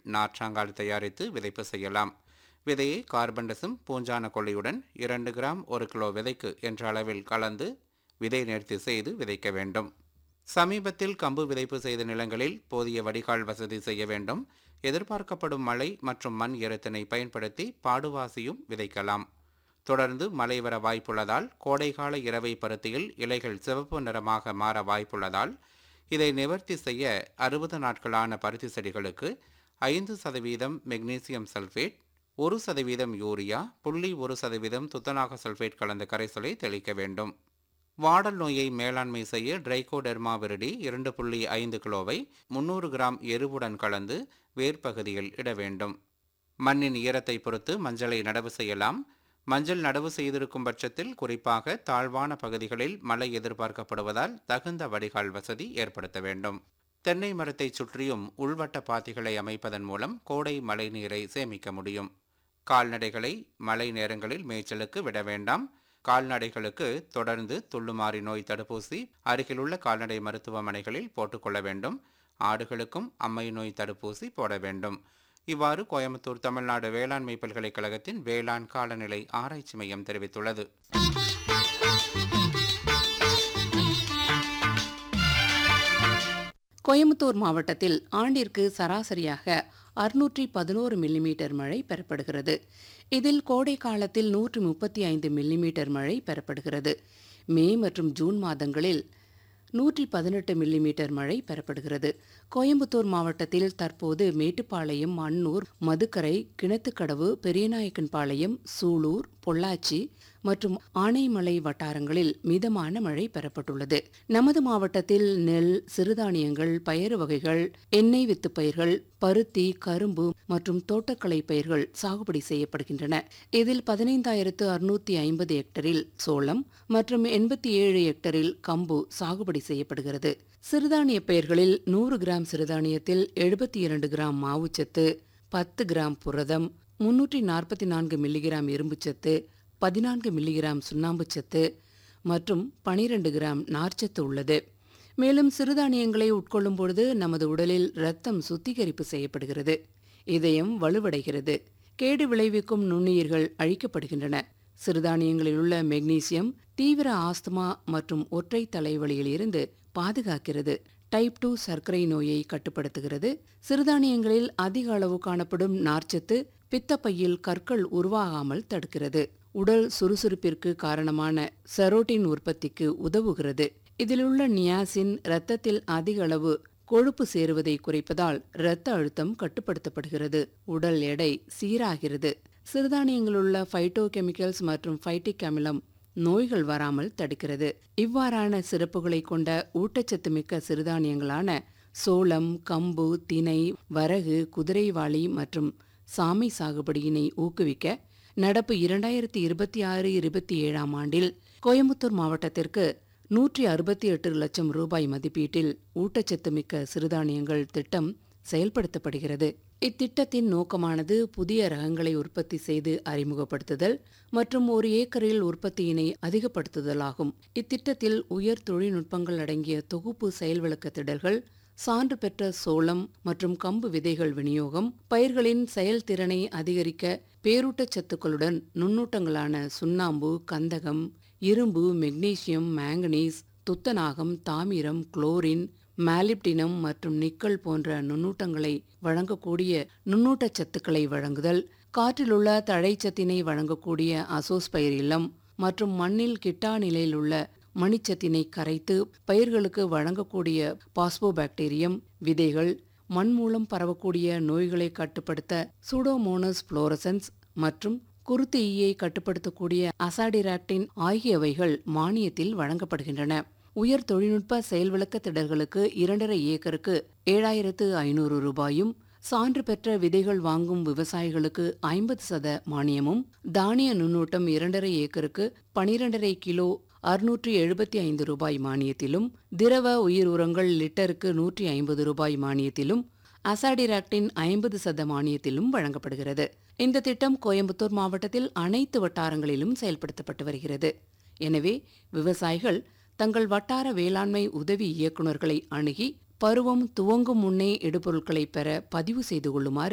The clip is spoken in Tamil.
நாற்றாங்கால் தயாரித்து விதைப்பு செய்யலாம். விதையை கார்பன்டசம் பூஞ்சான கொல்லியுடன் 2 கிராம் 1 கிலோ விதைக்கு என்ற அளவில் கலந்து விதை நேர்த்தி செய்து விதைக்க வேண்டும். சமீபத்தில் கம்பு விதைப்பு செய்த நிலங்களில் போதிய வடிகால் வசதி செய்ய வேண்டும். எதிர்பார்க்கப்படும் மழை மற்றும் மண் ஈரத்தினை பயன்படுத்தி பாடுவாசியும் விதைக்கலாம். தொடர்ந்து மழை வர வாய்ப்புள்ளதால் கோடைகால இரவை பருத்தியில் இலைகள் சிவப்பு நிறமாக மாற வாய்ப்புள்ளதால் இதை நிவர்த்தி செய்ய 60 நாட்களான பருத்தி செடிகளுக்கு 5% மெக்னீசியம் சல்பேட், 1% யூரியா, 0.1% துத்தநாக சல்பேட் கலந்த கரைசலை தெளிக்க வேண்டும். வாடல் நோயை மேலாண்மை செய்ய ட்ரைகோடெர்மா விரிடி 2.5 கிலோவை 300 கிராம் எருவுடன் கலந்து வேர்ப்பகுதியில் இட வேண்டும். மண்ணின் ஈரத்தை பொறுத்து மஞ்சளை நடவு செய்யலாம். மஞ்சள் நடவு செய்திருக்கும் பட்சத்தில் குறிப்பாக தாழ்வான பகுதிகளில் மழை எதிர்பார்க்கப்படுவதால் தகுந்த வடிகால் வசதி ஏற்படுத்த வேண்டும். தென்னை மரத்தை சுற்றியும் உள்வட்ட பாத்திகளை அமைப்பதன் மூலம் கோடை மழை நீரை சேமிக்க முடியும். கால்நடைகளை மழை நேரங்களில் மேய்ச்சலுக்கு விட வேண்டாம். கால்நடைகளுக்கு தொடர்ந்து துள்ளுமாறி நோய் தடுப்பூசி அருகிலுள்ள கால்நடை மருத்துவமனைகளில் போட்டுக்கொள்ள வேண்டும். ஆடுகளுக்கும் அம்மை நோய் தடுப்பூசி போட வேண்டும். இவ்வாறு கோயம்புத்தூர் தமிழ்நாடு வேளாண்மை பல்கலைக்கழகத்தின் வேளாண் காலநிலை ஆராய்ச்சி மையம் தெரிவித்துள்ளது. கோயம்புத்தூர் மாவட்டத்தில் ஆண்டிற்கு சராசரியாக 611 மில்லிமீட்டர் மழை பெறப்படுகிறது. இதில் கோடை காலத்தில் 135 மில்லிமீட்டர் மழை பெறப்படுகிறது. மே மற்றும் ஜூன் மாதங்களில் 118 மில்லிமீட்டர் மழை பெறப்படுகிறது. கோயம்புத்தூர் மாவட்டத்தில் தற்போது மேட்டுப்பாளையம், அன்னூர், மதுக்கரை, கிணத்துக்கடவு, பெரியநாயக்கன்பாளையம், சூலூர், பொள்ளாச்சி மற்றும் ஆனைமலை வட்டாரங்களில் மிதமான மழை பெறப்பட்டுள்ளது. நமது மாவட்டத்தில் நெல், சிறுதானியங்கள், பயறு வகைகள், எண்ணெய் வித்து பயிர்கள், பருத்தி, கரும்பு மற்றும் தோட்டக்கலை பயிர்கள் சாகுபடி செய்யப்படுகின்றன. இதில் 15,650 ஹெக்டரில் சோளம் மற்றும் 87 ஹெக்டரில் கம்பு சாகுபடி செய்யப்படுகிறது. சிறுதானிய பயிர்களில் 100 கிராம் சிறுதானியத்தில் 72 கிராம் மாவுச்சத்து, 10 கிராம் புரதம், 344 மில்லிகிராம் இரும்புச்சத்து, 14 மில்லிகிராம் சுண்ணாம்புச்சத்து மற்றும் 12 கிராம் நார்ச்சத்து உள்ளது. மேலும் சிறுதானியங்களை உட்கொள்ளும் பொழுது நமது உடலில் இரத்தம் சுத்திகரிப்பு செய்யப்படுகிறது. இதயம் வலுவடைகிறது. கேடு விளைவிக்கும் நுண்ணுயிர்கள் அழிக்கப்படுகின்றன. சிறுதானியங்களில் உள்ள மெக்னீசியம் தீவிர ஆஸ்துமா மற்றும் ஒற்றை தலைவலியில் இருந்து பாதுகாக்கிறது. டைப் 2 சர்க்கரை நோயை கட்டுப்படுத்துகிறது. சிறுதானியங்களில் அதிக அளவு காணப்படும் நார்ச்சத்து பித்தப்பையில் கற்கள் உருவாகாமல் தடுக்கிறது. உடல் சுறுசுறுப்பிற்கு காரணமான செரோட்டின் உற்பத்திக்கு உதவுகிறது. இதிலுள்ள நியாசின் இரத்தத்தில் அதிக அளவு கொழுப்பு சேருவதை குறைப்பதால் இரத்த அழுத்தம் கட்டுப்படுத்தப்படுகிறது. உடல் எடை சீராகிறது. சிறுதானியங்களுள்ள பைட்டோ கெமிக்கல்ஸ் மற்றும் பைட்டிக் அமிலம் நோய்கள் வராமல் தடுக்கிறது. இவ்வாறான சிறப்புகளை கொண்ட ஊட்டச்சத்து மிக்க சிறுதானியங்களான சோளம், கம்பு, திணை, வரகு, குதிரைவாளி மற்றும் சாமை சாகுபடியினை ஊக்குவிக்க நடப்பு 2026-27 ஆண்டில் கோயம்புத்தூர் மாவட்டத்திற்கு 168 லட்சம் ரூபாய் மதிப்பீட்டில் ஊட்டச்சத்து மிக்க சிறுதானியங்கள் திட்டம் செயல்படுத்தப்படுகிறது. இத்திட்டத்தின் நோக்கமானது புதிய ரகங்களை உற்பத்தி செய்து அறிமுகப்படுத்துதல் மற்றும் ஒரு ஏக்கரில் உற்பத்தியினை அதிகப்படுத்துதலாகும். இத்திட்டத்தில் உயர் தொழில்நுட்பங்கள் அடங்கிய தொகுப்பு செயல் விளக்க திடல்கள், சான்று பெற்ற சோளம் மற்றும் கம்பு விதைகள் விநியோகம், பயிர்களின் செயல்திறனை அதிகரிக்க பேரூட்டச்சத்துக்களுடன் நுண்ணூட்டங்களான சுண்ணாம்பு, கந்தகம், இரும்பு, மெக்னீசியம், மாங்கனீஸ், துத்தநாகம், தாமிரம், குளோரின், மாலிப்டினம் மற்றும் நிக்கல் போன்ற நுண்ணூட்டங்களை வழங்கக்கூடிய நுண்ணூட்டச்சத்துக்களை வழங்குதல், காற்றிலுள்ள தழைச்சத்தினை வழங்கக்கூடிய அசோஸ்பைர் இல்லம் மற்றும் மண்ணில் கிட்டா நிலையில் உள்ள மணிச்சத்தினை கரைத்து பயிர்களுக்கு வழங்கக்கூடிய பாஸ்போபாக்டீரியம், விதைகள், மண் மூலம் பரவக்கூடிய நோய்களை கட்டுப்படுத்த சூடோமோனஸ் புளோரசன்ஸ் மற்றும் குருத்து ஈயை கட்டுப்படுத்தக்கூடிய அசாடிராக்டின் ஆகியவைகள் மானியத்தில் வழங்கப்படுகின்றன. உயர் தொழில்நுட்ப செயல்விளக்க திடல்களுக்கு 2.5 ஏக்கருக்கு 7,500 ரூபாயும், சான்று பெற்ற விதைகள் வாங்கும் விவசாயிகளுக்கு 50% மானியமும், தானிய நுண்ணூட்டம் 2.5 ஏக்கருக்கு 12.5 கிலோ 675 ரூபாய் மானியத்திலும், திரவ உயிர் உரங்கள் லிட்டருக்கு 150 ரூபாய் மானியத்திலும், அசாடிராக்டின் 50% மானியத்திலும் வழங்கப்படுகிறது. இந்த திட்டம் கோயம்புத்தூர் மாவட்டத்தில் அனைத்து வட்டாரங்களிலும் செயல்படுத்தப்பட்டு வருகிறது. எனவே விவசாயிகள் தங்கள் வட்டார வேளாண்மை உதவி இயக்குநர்களை அணுகி பருவம் துவங்கும் முன்னே இடுபொருட்களை பெற பதிவு செய்து கொள்ளுமாறு